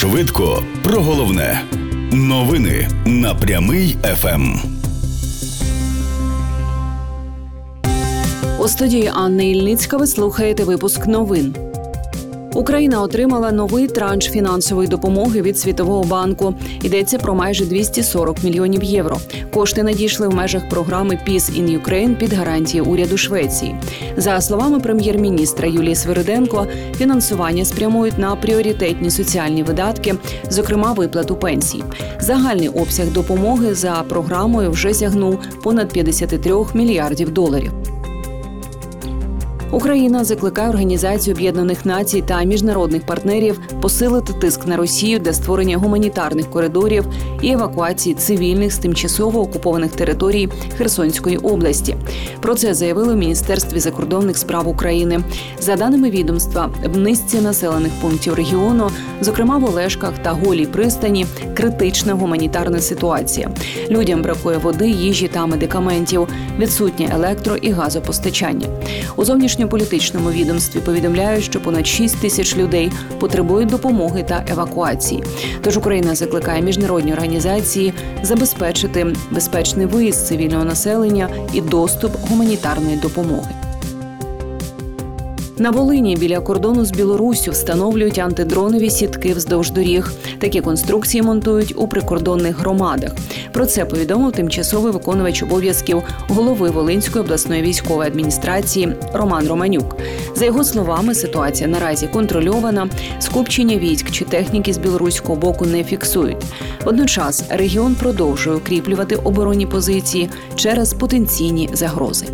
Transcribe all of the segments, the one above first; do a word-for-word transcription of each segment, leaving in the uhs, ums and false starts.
Швидко про головне. Новини на Прямий еф ем. У студії Анни Ільницька ви слухаєте випуск новин. Україна отримала новий транш фінансової допомоги від Світового банку. Йдеться про майже двісті сорок мільйонів євро. Кошти надійшли в межах програми Peace in Ukraine під гарантії уряду Швеції. За словами прем'єр-міністра Юлії Свириденко, фінансування спрямують на пріоритетні соціальні видатки, зокрема виплату пенсій. Загальний обсяг допомоги за програмою вже сягнув понад п'ятдесят три мільярдів доларів. Україна закликає Організацію Об'єднаних Націй та міжнародних партнерів посилити тиск на Росію для створення гуманітарних коридорів і евакуації цивільних з тимчасово окупованих територій Херсонської області. Про це заявили в Міністерстві закордонних справ України. За даними відомства, в низці населених пунктів регіону, зокрема в Олешках та Голій пристані, критична гуманітарна ситуація. Людям бракує води, їжі та медикаментів, відсутнє електро- і газопостачання. У зовнішньому політичному відомстві повідомляють, що понад шість тисяч людей потребують допомоги та евакуації. Тож Україна закликає міжнародні організації забезпечити безпечний виїзд цивільного населення і доступ гуманітарної допомоги. На Волині біля кордону з Білоруссю встановлюють антидронові сітки вздовж доріг. Такі конструкції монтують у прикордонних громадах. Про це повідомив тимчасовий виконувач обов'язків голови Волинської обласної військової адміністрації Роман Романюк. За його словами, ситуація наразі контрольована, скупчення військ чи техніки з білоруського боку не фіксують. Водночас регіон продовжує укріплювати оборонні позиції через потенційні загрози.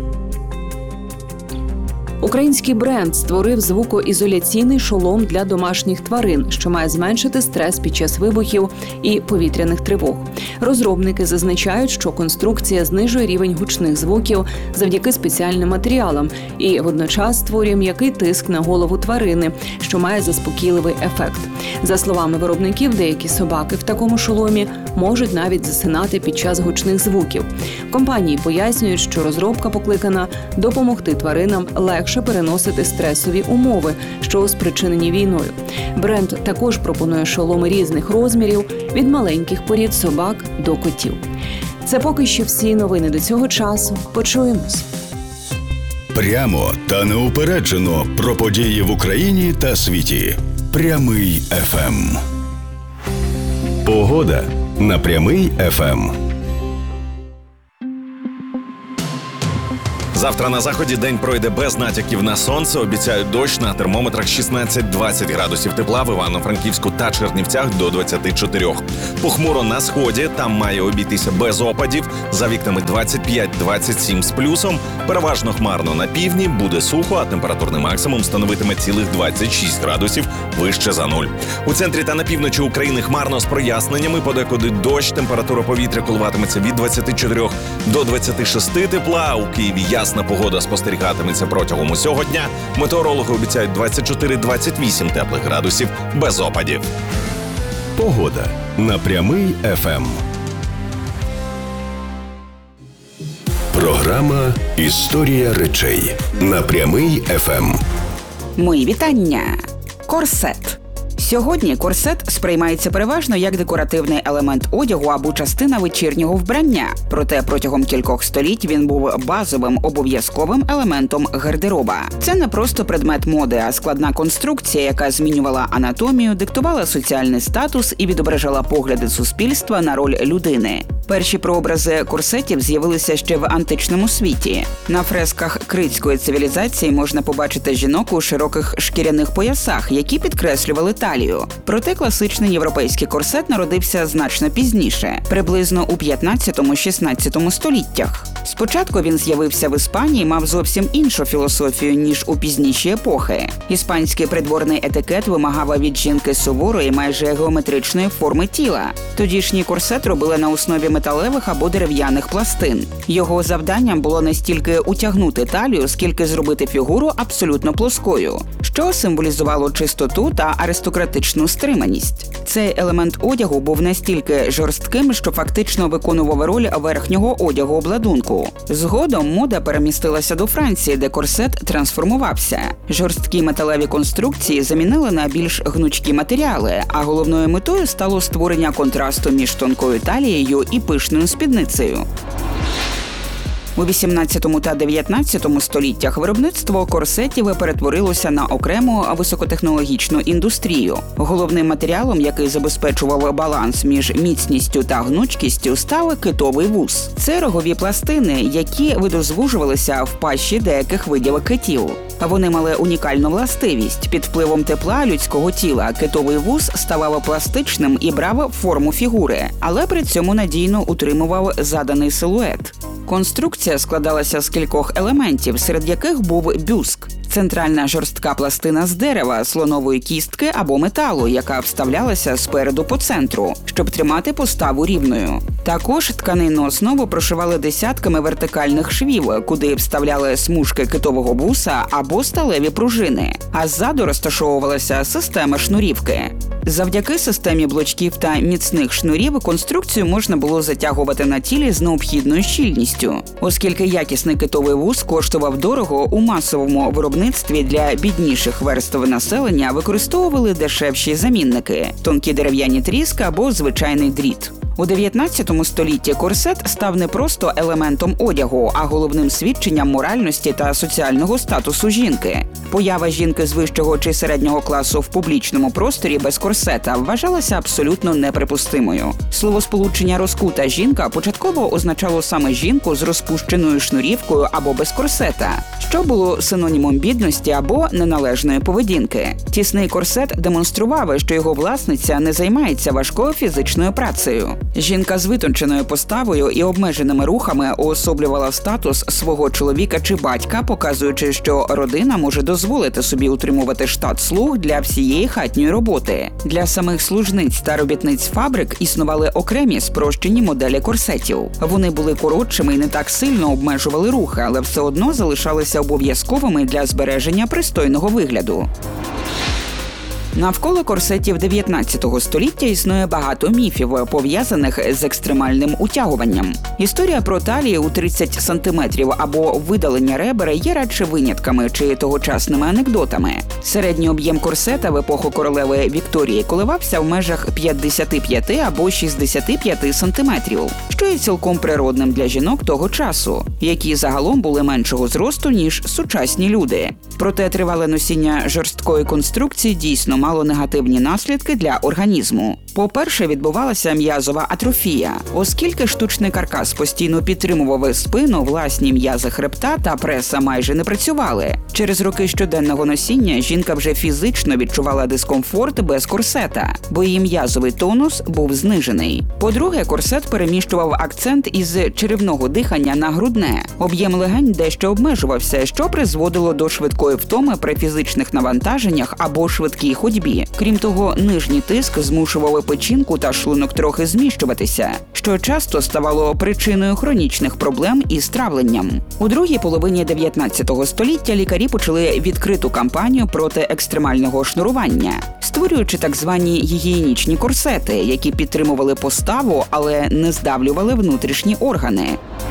Український бренд створив звукоізоляційний шолом для домашніх тварин, що має зменшити стрес під час вибухів і повітряних тривог. Розробники зазначають, що конструкція знижує рівень гучних звуків завдяки спеціальним матеріалам і водночас створює м'який тиск на голову тварини, що має заспокійливий ефект. За словами виробників, деякі собаки в такому шоломі можуть навіть засинати під час гучних звуків. В компанії пояснюють, що розробка покликана допомогти тваринам легше переносити стресові умови, що спричинені війною. Бренд також пропонує шоломи різних розмірів, від маленьких порід собак до котів. Це поки що всі новини до цього часу. Почуємось. Прямо та неупереджено про події в Україні та світі. Прямий еф ем. Погода на Прямий еф ем. Завтра на заході день пройде без натяків на сонце. Обіцяють дощ, на термометрах шістнадцять-двадцять градусів тепла, в Івано-Франківську та Чернівцях до двадцять чотири. Похмуро на сході, там має обійтися без опадів, за вікнами двадцять п'ять-двадцять сім з плюсом. Переважно хмарно на півдні, буде сухо, а температурний максимум становитиме цілих двадцять шість градусів вище за нуль. У центрі та на півночі України хмарно з проясненнями, подекуди дощ, температура повітря коливатиметься від двадцяти чотирьох до двадцяти шести тепла, у Києві ясно. Погода спостерігатиметься протягом усього дня. Метеорологи обіцяють двадцять чотири-двадцять вісім теплих градусів без опадів. Погода на Прямий еф ем. Програма «Історія речей» на Прямий еф ем. Мої вітання! Корсет. Сьогодні корсет сприймається переважно як декоративний елемент одягу або частина вечірнього вбрання. Проте протягом кількох століть він був базовим обов'язковим елементом гардероба. Це не просто предмет моди, а складна конструкція, яка змінювала анатомію, диктувала соціальний статус і відображала погляди суспільства на роль людини. Перші прообрази корсетів з'явилися ще в античному світі. На фресках критської цивілізації можна побачити жінок у широких шкіряних поясах, які підкреслювали талію. Проте класичний європейський корсет народився значно пізніше, приблизно у п'ятнадцятому-шістнадцятому століттях. Спочатку він з'явився в Іспанії, мав зовсім іншу філософію, ніж у пізніші епохи. Іспанський придворний етикет вимагав від жінки суворої, майже геометричної форми тіла. Тодішній корсет робили на основі металевих або дерев'яних пластин. Його завданням було не стільки утягнути талію, скільки зробити фігуру абсолютно плоскою, що символізувало чистоту та аристократичну стриманість. Цей елемент одягу був настільки жорстким, що фактично виконував роль верхнього одягу обладунку. Згодом мода перемістилася до Франції, де корсет трансформувався. Жорсткі металеві конструкції замінили на більш гнучкі матеріали, а головною метою стало створення контрасту між тонкою талією і пишною спідницею. У вісімнадцятому та дев'ятнадцятому століттях виробництво корсетів перетворилося на окрему високотехнологічну індустрію. Головним матеріалом, який забезпечував баланс між міцністю та гнучкістю, став китовий вус. Це рогові пластини, які видозвужувалися в пащі деяких видів китів. Вони мали унікальну властивість. Під впливом тепла людського тіла китовий вус ставав пластичним і брав форму фігури, але при цьому надійно утримував заданий силует. Конструкція складалася з кількох елементів, серед яких був бюст – центральна жорстка пластина з дерева, слонової кістки або металу, яка вставлялася спереду по центру, щоб тримати поставу рівною. Також тканинну основу прошивали десятками вертикальних швів, куди вставляли смужки китового вуса або сталеві пружини, а ззаду розташовувалася система шнурівки. Завдяки системі блочків та міцних шнурів конструкцію можна було затягувати на тілі з необхідною щільністю. Оскільки якісний китовий вус коштував дорого, у масовому виробництві для бідніших верств населення використовували дешевші замінники – тонкі дерев'яні тріски або звичайний дріт. У дев'ятнадцятому столітті корсет став не просто елементом одягу, а головним свідченням моральності та соціального статусу жінки. Поява жінки з вищого чи середнього класу в публічному просторі без корсета вважалася абсолютно неприпустимою. Словосполучення «розкута жінка» початково означало саме жінку з розпущеною шнурівкою або без корсета, що було синонімом бідності або неналежної поведінки. Тісний корсет демонстрував, що його власниця не займається важкою фізичною працею. Жінка з витонченою поставою і обмеженими рухами уособлювала статус свого чоловіка чи батька, показуючи, що родина може дозволити собі утримувати штат слуг для всієї хатньої роботи. Для самих служниць та робітниць фабрик існували окремі спрощені моделі корсетів. Вони були коротшими і не так сильно обмежували рухи, але все одно залишалися обов'язковими для збереження пристойного вигляду. Навколо корсетів дев'ятнадцятого століття існує багато міфів, пов'язаних з екстремальним утягуванням. Історія про талії у тридцять сантиметрів або видалення ребер є радше винятками чи тогочасними анекдотами. Середній об'єм корсета в епоху королеви Вікторії коливався в межах п'ятдесят п'ять або шістдесят п'ять сантиметрів, що є цілком природним для жінок того часу, які загалом були меншого зросту, ніж сучасні люди. Проте тривале носіння жорсткої конструкції дійсно мало негативні наслідки для організму. По-перше, відбувалася м'язова атрофія. Оскільки штучний каркас постійно підтримував спину, власні м'язи хребта та преса майже не працювали. Через роки щоденного носіння жінка вже фізично відчувала дискомфорт без корсета, бо її м'язовий тонус був знижений. По-друге, корсет переміщував акцент із черевного дихання на грудне. Об'єм легень дещо обмежувався, що призводило до швидкої втоми при фізичних навантаженнях або швидкій ходьбі. Крім того, нижній тиск змушував печінку та шлунок трохи зміщуватися, що часто ставало причиною хронічних проблем із травленням. У другій половині дев'ятнадцятого століття лікарі почали відкриту кампанію проти екстремального шнурування, створюючи так звані гігієнічні корсети, які підтримували поставу, але не здавлювали внутрішні органи.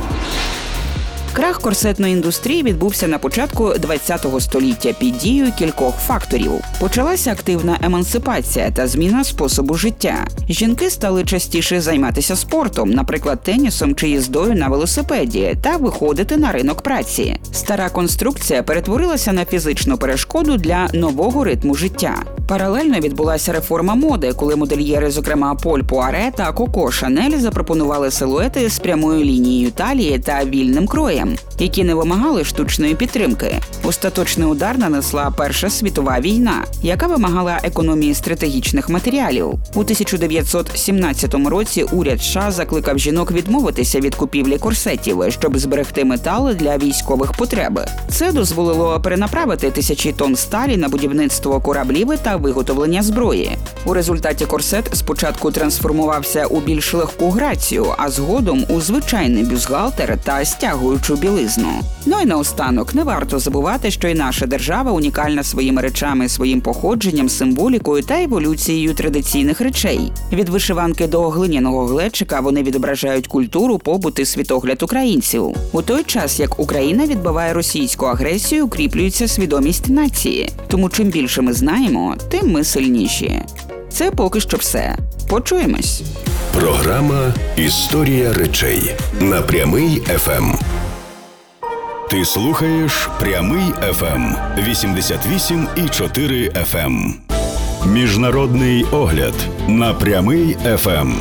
Крах корсетної індустрії відбувся на початку ХХ століття під дією кількох факторів. Почалася активна емансипація та зміна способу життя. Жінки стали частіше займатися спортом, наприклад, тенісом чи їздою на велосипеді, та виходити на ринок праці. Стара конструкція перетворилася на фізичну перешкоду для нового ритму життя. Паралельно відбулася реформа моди, коли модельєри, зокрема Поль Пуаре та Коко Шанель, запропонували силуети з прямою лінією талії та вільним кроєм. які не вимагали штучної підтримки. Остаточний удар нанесла Перша світова війна, яка вимагала економії стратегічних матеріалів. У тисяча дев'ятсот сімнадцятому році уряд США закликав жінок відмовитися від купівлі корсетів, щоб зберегти метал для військових потреб. Це дозволило перенаправити тисячі тонн сталі на будівництво кораблів та виготовлення зброї. У результаті корсет спочатку трансформувався у більш легку грацію, а згодом у звичайний бюстгальтер та стягуючу білизну. Ну і наостанок, не варто забувати, що і наша держава унікальна своїми речами, своїм походженням, символікою та еволюцією традиційних речей. Від вишиванки до глиняного глечика вони відображають культуру, побут і світогляд українців. У той час, як Україна відбиває російську агресію, укріплюється свідомість нації. Тому чим більше ми знаємо, тим ми сильніші. Це поки що все. Почуємось. Програма «Історія речей» на Прямий еф ем. Ти слухаєш Прямий еф ем вісімдесят вісім і чотири еф ем. Міжнародний огляд на Прямий еф ем.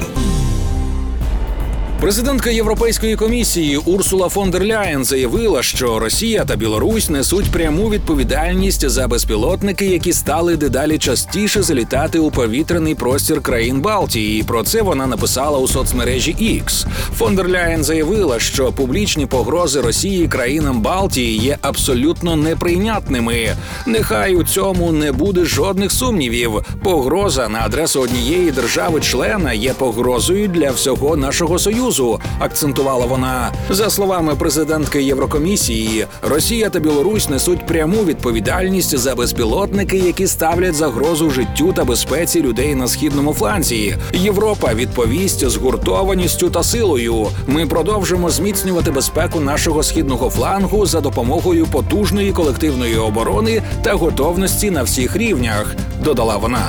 Президентка Європейської комісії Урсула фон дер Ляєн заявила, що Росія та Білорусь несуть пряму відповідальність за безпілотники, які стали дедалі частіше залітати у повітряний простір країн Балтії. І про це вона написала у соцмережі X. Фон дер Ляєн заявила, що публічні погрози Росії країнам Балтії є абсолютно неприйнятними. Нехай у цьому не буде жодних сумнівів. Погроза на адресу однієї держави-члена є погрозою для всього нашого союзу. Акцентувала вона. За словами президентки Єврокомісії, Росія та Білорусь несуть пряму відповідальність за безпілотники, які ставлять загрозу життю та безпеці людей на східному фланзі. Європа відповість згуртованістю та силою. Ми продовжимо зміцнювати безпеку нашого східного флангу за допомогою потужної колективної оборони та готовності на всіх рівнях, додала вона.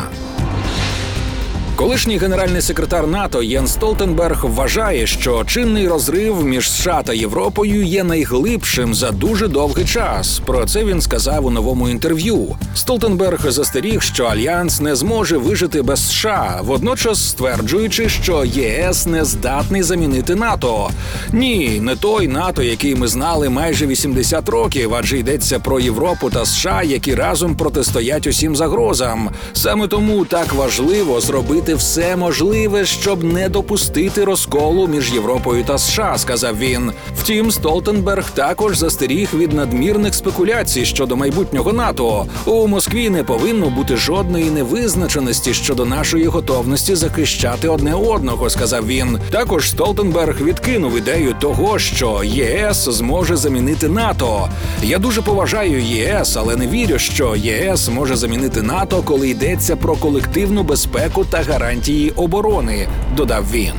Колишній генеральний секретар НАТО Єнс Столтенберг вважає, що чинний розрив між США та Європою є найглибшим за дуже довгий час. Про це він сказав у новому інтерв'ю. Столтенберг застеріг, що Альянс не зможе вижити без США, водночас стверджуючи, що ЄС не здатний замінити НАТО. Ні, не той НАТО, який ми знали майже вісімдесят років, адже йдеться про Європу та США, які разом протистоять усім загрозам. Саме тому так важливо зробити все можливе, щоб не допустити розколу між Європою та США, сказав він. Втім, Столтенберг також застеріг від надмірних спекуляцій щодо майбутнього НАТО. У Москві не повинно бути жодної невизначеності щодо нашої готовності захищати одне одного, сказав він. Також Столтенберг відкинув ідею того, що ЄС зможе замінити НАТО. Я дуже поважаю ЄС, але не вірю, що ЄС може замінити НАТО, коли йдеться про колективну безпеку та гарантії оборони, додав він.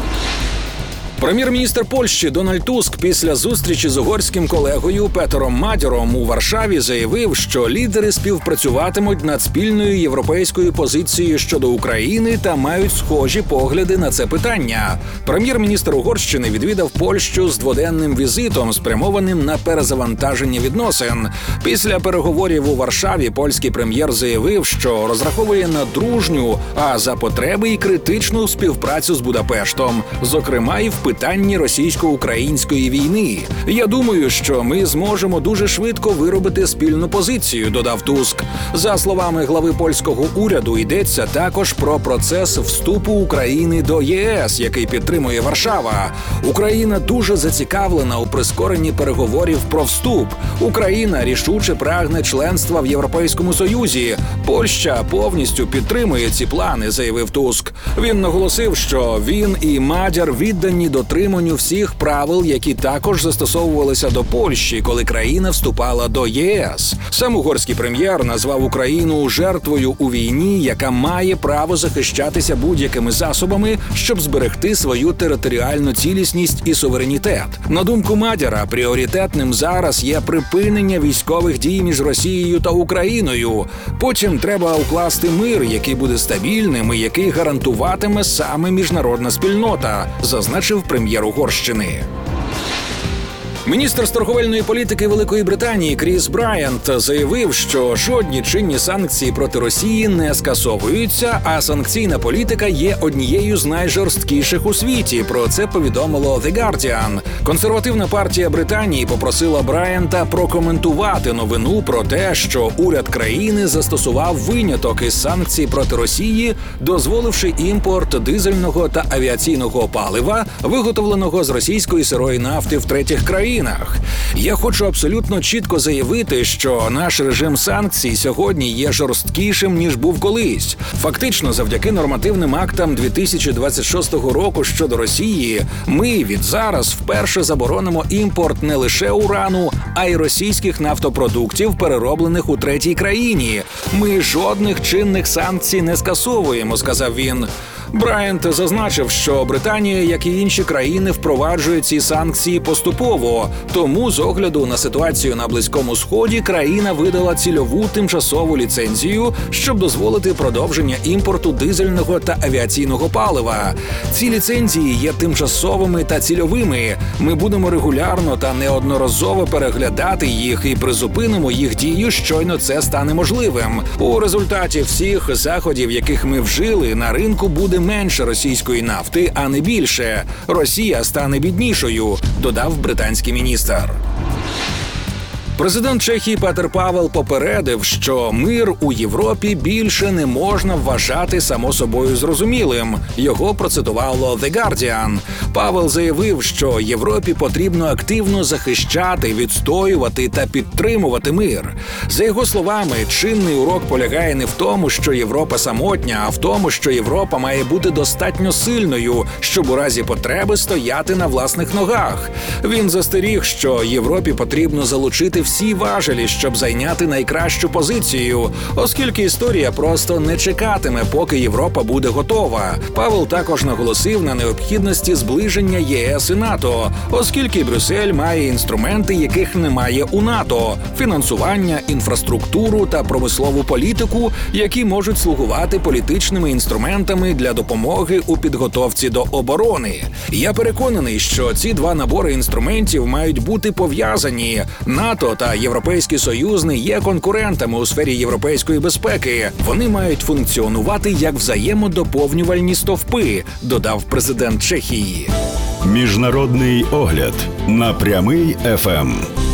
Прем'єр-міністр Польщі Дональд Туск після зустрічі з угорським колегою Петером Мадяром у Варшаві заявив, що лідери співпрацюватимуть над спільною європейською позицією щодо України та мають схожі погляди на це питання. Прем'єр-міністр Угорщини відвідав Польщу з дводенним візитом, спрямованим на перезавантаження відносин. Після переговорів у Варшаві польський прем'єр заявив, що розраховує на дружню, а за потреби і критичну співпрацю з Будапештом, зокрема і в питанні російсько-української війни. Я думаю, що ми зможемо дуже швидко виробити спільну позицію, додав Туск. За словами глави польського уряду, йдеться також про процес вступу України до ЄС, який підтримує Варшава. Україна дуже зацікавлена у прискоренні переговорів про вступ. Україна рішуче прагне членства в Європейському Союзі. Польща повністю підтримує ці плани, заявив Туск. Він наголосив, що він і Мадяр віддані дотриманню всіх правил, які також застосовувалися до Польщі, коли країна вступала до ЄС. Сам угорський прем'єр назвав Україну жертвою у війні, яка має право захищатися будь-якими засобами, щоб зберегти свою територіальну цілісність і суверенітет. На думку Мадяра, пріоритетним зараз є припинення військових дій між Росією та Україною. Потім треба укласти мир, який буде стабільним і який гарантуватиме саме міжнародна спільнота, зазначив прем'єр Угорщини. Міністр з торговельної політики Великої Британії Кріс Брайант заявив, що жодні чинні санкції проти Росії не скасовуються, а санкційна політика є однією з найжорсткіших у світі. Про це повідомило The Guardian. Консервативна партія Британії попросила Брайанта прокоментувати новину про те, що уряд країни застосував виняток із санкцій проти Росії, дозволивши імпорт дизельного та авіаційного палива, виготовленого з російської сирої нафти в третіх країнах. Я хочу абсолютно чітко заявити, що наш режим санкцій сьогодні є жорсткішим, ніж був колись. Фактично, завдяки нормативним актам дві тисячі двадцять шостого року щодо Росії, ми від зараз вперше заборонимо імпорт не лише урану, а й російських нафтопродуктів, перероблених у третій країні. Ми жодних чинних санкцій не скасовуємо, сказав він. Брайант зазначив, що Британія, як і інші країни, впроваджує ці санкції поступово. Тому, з огляду на ситуацію на Близькому Сході, країна видала цільову тимчасову ліцензію, щоб дозволити продовження імпорту дизельного та авіаційного палива. Ці ліцензії є тимчасовими та цільовими. Ми будемо регулярно та неодноразово переглядати їх і призупинимо їх дію, щойно це стане можливим. У результаті всіх заходів, яких ми вжили, на ринку буде менше російської нафти, а не більше. Росія стане біднішою, додав британський міністр. Президент Чехії Петр Павел попередив, що мир у Європі більше не можна вважати само собою зрозумілим. Його процитувало The Guardian. Павел заявив, що Європі потрібно активно захищати, відстоювати та підтримувати мир. За його словами, чинний урок полягає не в тому, що Європа самотня, а в тому, що Європа має бути достатньо сильною, щоб у разі потреби стояти на власних ногах. Він застеріг, що Європі потрібно залучити всі важелі, щоб зайняти найкращу позицію, оскільки історія просто не чекатиме, поки Європа буде готова. Павел також наголосив на необхідності зближення ЄС і НАТО, оскільки Брюссель має інструменти, яких немає у НАТО – фінансування, інфраструктуру та промислову політику, які можуть слугувати політичними інструментами для допомоги у підготовці до оборони. Я переконаний, що ці два набори інструментів мають бути пов'язані. НАТО та Європейський Союз не є конкурентами у сфері європейської безпеки. Вони мають функціонувати як взаємодоповнювальні стовпи, додав президент Чехії. Міжнародний огляд на Прямий еф ем.